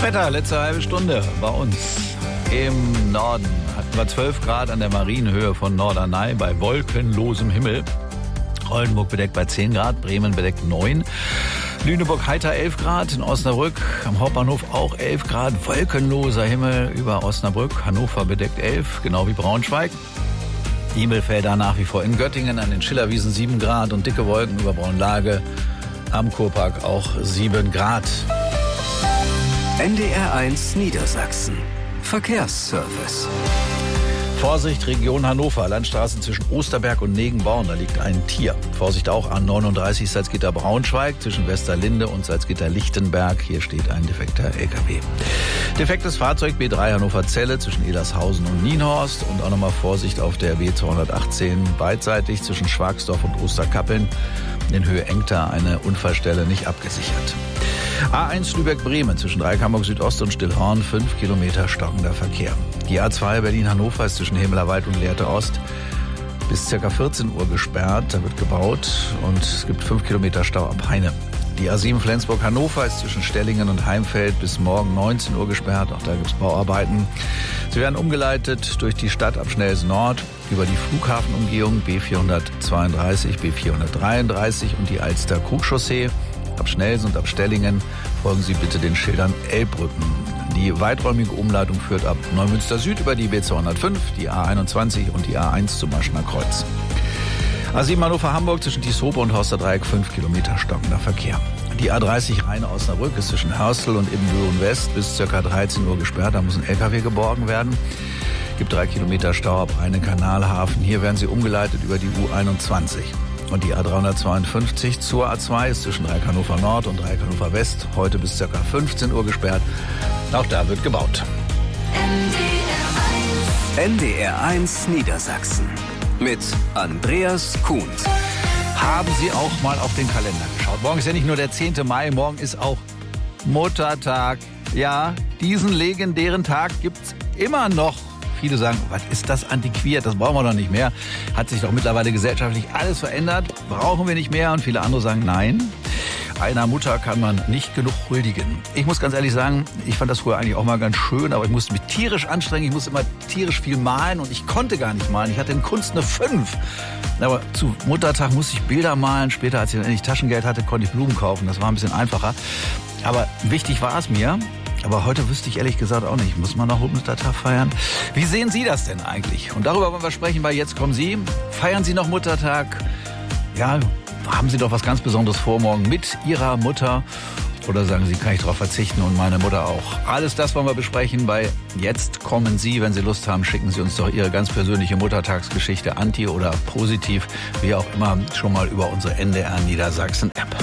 Wetter, letzte halbe Stunde bei uns. Im Norden hatten wir 12 Grad an der Marienhöhe von Norderney bei wolkenlosem Himmel. Oldenburg bedeckt bei 10 Grad, Bremen bedeckt 9. Lüneburg heiter 11 Grad, in Osnabrück am Hauptbahnhof auch 11 Grad, wolkenloser Himmel über Osnabrück. Hannover bedeckt 11, genau wie Braunschweig. Himmelfelder nach wie vor in Göttingen, an den Schillerwiesen 7 Grad und dicke Wolken über Braunlage. Am Kurpark auch 7 Grad. NDR1 Niedersachsen. Verkehrsservice. Vorsicht, Region Hannover, Landstraßen zwischen Osterberg und Negenborn, da liegt ein Tier. Vorsicht auch A39 Salzgitter-Braunschweig zwischen Westerlinde und Salzgitter-Lichtenberg. Hier steht ein defekter LKW. Defektes Fahrzeug B3 Hannover-Zelle zwischen Elershausen und Nienhorst. Und auch nochmal Vorsicht auf der B218 beidseitig zwischen Schwagsdorf und Osterkappeln. In Höhe Engter eine Unfallstelle nicht abgesichert. A1 Lübeck-Bremen zwischen Dreieckhamburg Südost und Stillhorn 5 Kilometer stockender Verkehr. Die A2 Berlin-Hannover ist zwischen Hemmelerwald und Lehrte Ost bis ca. 14 Uhr gesperrt. Da wird gebaut und es gibt 5 Kilometer Stau ab Heine. Die A7 Flensburg-Hannover ist zwischen Stellingen und Heimfeld bis morgen 19 Uhr gesperrt. Auch da gibt es Bauarbeiten. Sie werden umgeleitet durch die Stadt ab Schnelsen Nord über die Flughafenumgehung B432, B433 und die Alster-Krugchaussee. Ab Schnelsen und ab Stellingen folgen Sie bitte den Schildern Elbbrücken. Die weiträumige Umleitung führt ab Neumünster Süd über die B205, die A21 und die A1 zum Maschener Kreuz. A7 Hannover-Hamburg zwischen Tieshope und Horsterdreieck 5 Kilometer stockender Verkehr. Die A30 Rheine-Osnabrück ist zwischen Hörstel und Ibbenbüren West bis ca. 13 Uhr gesperrt. Da muss ein LKW geborgen werden. Gibt 3 Kilometer Stau ab Rheine-Kanalhafen. Hier werden Sie umgeleitet über die U21. Und die A352 zur A2 ist zwischen Dreieck Hannover Nord und Dreieck Hannover West heute bis ca. 15 Uhr gesperrt. Auch da wird gebaut. NDR1 Niedersachsen mit Andreas Kuhns. Haben Sie auch mal auf den Kalender geschaut? Morgen ist ja nicht nur der 10. Mai, morgen ist auch Muttertag. Ja, diesen legendären Tag gibt's immer noch. Viele sagen, was ist das antiquiert, das brauchen wir doch nicht mehr. Hat sich doch mittlerweile gesellschaftlich alles verändert, brauchen wir nicht mehr. Und viele andere sagen, nein, einer Mutter kann man nicht genug huldigen. Ich muss ganz ehrlich sagen, ich fand das früher eigentlich auch mal ganz schön, aber ich musste mich tierisch anstrengen, ich musste immer tierisch viel malen und ich konnte gar nicht malen. Ich hatte in Kunst eine 5. Aber zu Muttertag musste ich Bilder malen. Später, als ich dann endlich Taschengeld hatte, konnte ich Blumen kaufen. Das war ein bisschen einfacher. Aber wichtig war es mir. Aber heute wüsste ich ehrlich gesagt auch nicht. Muss man noch Muttertag feiern? Wie sehen Sie das denn eigentlich? Und darüber wollen wir sprechen bei Jetzt kommen Sie. Feiern Sie noch Muttertag? Ja, haben Sie doch was ganz Besonderes vor morgen mit Ihrer Mutter? Oder sagen Sie, kann ich darauf verzichten und meine Mutter auch? Alles das wollen wir besprechen bei Jetzt kommen Sie. Wenn Sie Lust haben, schicken Sie uns doch Ihre ganz persönliche Muttertagsgeschichte, anti oder positiv, wie auch immer, schon mal über unsere NDR Niedersachsen App.